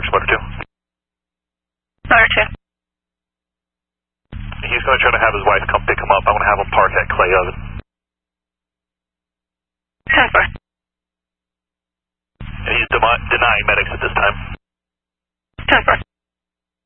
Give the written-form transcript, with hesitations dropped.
Motor 2. Motor 2. He's going to try to have his wife come pick him up. I want to have him park at Clay Oven. 10-4. And he's denying medics at this time. 10-4.